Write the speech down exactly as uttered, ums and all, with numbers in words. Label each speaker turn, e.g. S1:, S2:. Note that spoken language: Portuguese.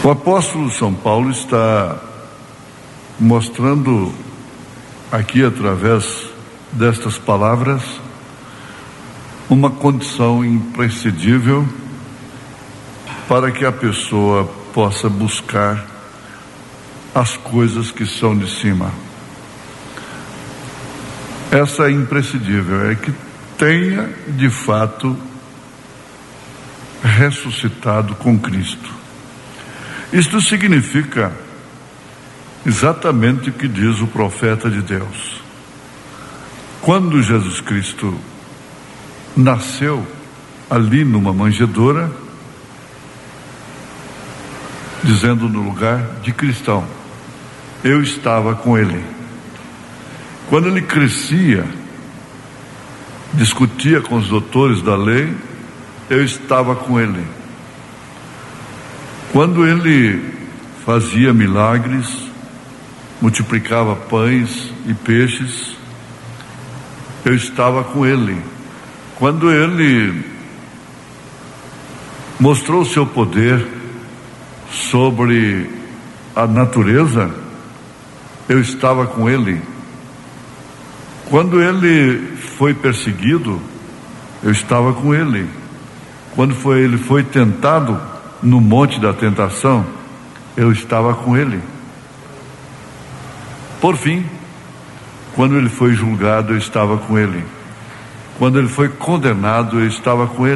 S1: O apóstolo São Paulo está mostrando aqui, através destas palavras, uma condição imprescindível para que a pessoa possa buscar as coisas que são de cima. Essa é imprescindível, é que tenha de fato ressuscitado com Cristo. Isto significa exatamente o que diz o profeta de Deus. Quando Jesus Cristo nasceu ali numa manjedoura, dizendo no lugar de cristão, eu estava com ele. Quando ele crescia, discutia com os doutores da lei, eu estava com ele. Quando ele fazia milagres, multiplicava pães e peixes, eu estava com ele. Quando ele mostrou o seu poder sobre a natureza, eu estava com ele. Quando ele foi perseguido, eu estava com ele. Quando foi, ele foi tentado no monte da tentação, eu estava com ele. Por fim, quando ele foi julgado, eu estava com ele. Quando ele foi condenado, eu estava com ele.